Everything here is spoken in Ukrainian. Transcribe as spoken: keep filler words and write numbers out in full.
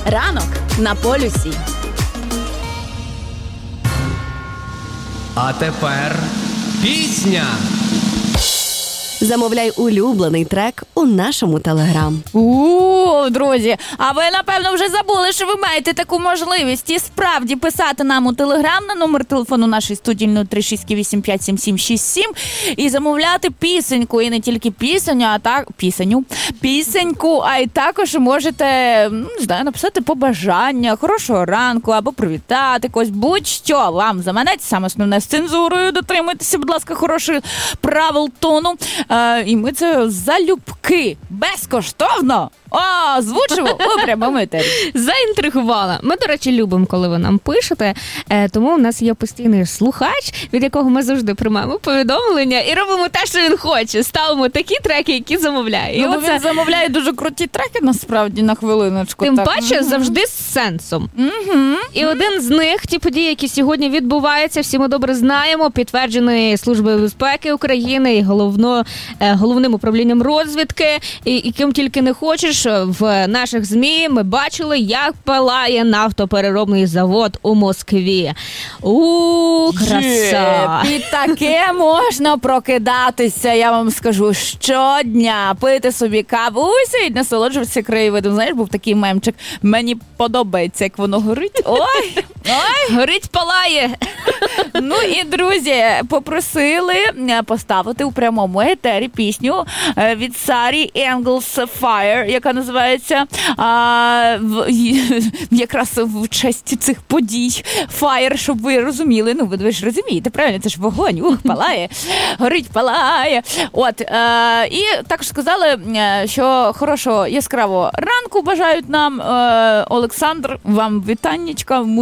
Ранок на полюсі. А тепер пісня. Замовляй улюблений трек у нашому Телеграм. У, друзі, а ви, напевно, вже забули, що ви маєте таку можливість і справді писати нам у Телеграм на номер телефону нашої студії нуль три шість вісім п'ять сім сім шість сім і замовляти пісеньку, і не тільки пісеню, а так, пісеню, пісеньку, а й також можете, не знаю, написати побажання, хорошого ранку, або привітати когось, будь-що вам заманеться, саме основне з цензурою, дотримуйтеся, будь ласка, хороших правил тону. І ми це залюбки, безкоштовно озвучимо у прямому етері. Заінтригувала. Ми, до речі, любимо, коли ви нам пишете, тому у нас є постійний слухач, від якого ми завжди приймаємо повідомлення і робимо те, що він хоче. Ставимо такі треки, які замовляє. Ну, оце... Він замовляє дуже круті треки, насправді, на хвилиночку. Тим так. паче, угу. завжди з сенсом. Угу. І один з них, ті події, які сьогодні відбуваються, всі ми добре знаємо, підтверджений Службою безпеки України і головно, головним управлінням розвідки, і, і ким тільки не хочеш. В наших ЗМІ ми бачили, як палає нафтопереробний завод у Москві. У краса! І таке можна прокидатися, я вам скажу, щодня. Пити собі кавусю і насолоджуватися краєвидом. Знаєш, був такий мемчик. Мені подобається, як воно горить. Ой! Ой! Горить, палає! Ну і, друзі, попросили поставити у прямому етері пісню від Сарі Engels Fire, яка називається а, в, якраз в честь цих подій Fire, щоб ви розуміли. Ну, ви ж розумієте, правильно? Це ж вогонь, ух, палає, горить, палає. От, а, і також сказали, що хорошого яскравого ранку бажають нам. Олександр, вам вітаннячка.